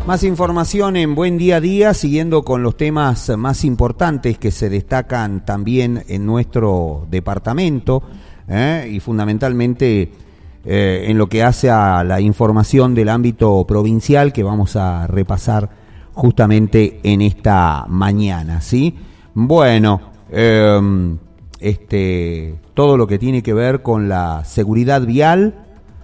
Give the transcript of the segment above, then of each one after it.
Más información en Buen Día a Día, siguiendo con los temas más importantes que se destacan también en nuestro departamento y fundamentalmente en lo que hace a la información del ámbito provincial que vamos a repasar justamente en esta mañana, ¿sí? Bueno, todo lo que tiene que ver con la seguridad vial,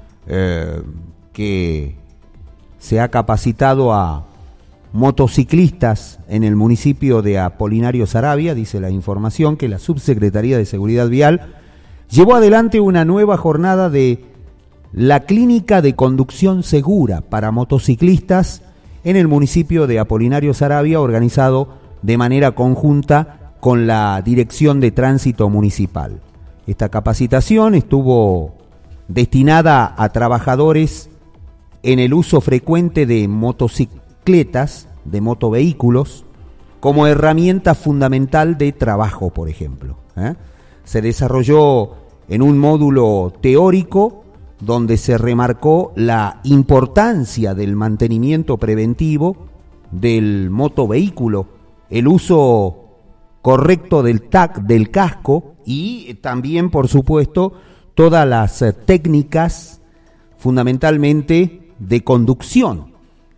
que se ha capacitado a motociclistas en el municipio de Apolinario Saravia, dice la información, que la Subsecretaría de Seguridad Vial llevó adelante una nueva jornada de la Clínica de Conducción Segura para motociclistas en el municipio de Apolinario Saravia, organizado de manera conjunta con la Dirección de Tránsito Municipal. Esta capacitación estuvo destinada a trabajadores en el uso frecuente de motocicletas, de motovehículos, como herramienta fundamental de trabajo, por ejemplo. Se desarrolló en un módulo teórico donde se remarcó la importancia del mantenimiento preventivo del motovehículo, el uso correcto del del casco y también, por supuesto, todas las técnicas fundamentalmente de conducción.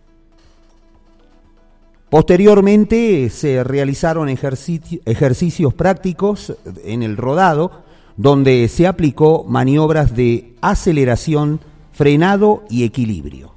Posteriormente se realizaron ejercicios prácticos en el rodado, donde se aplicó maniobras de aceleración, frenado y equilibrio.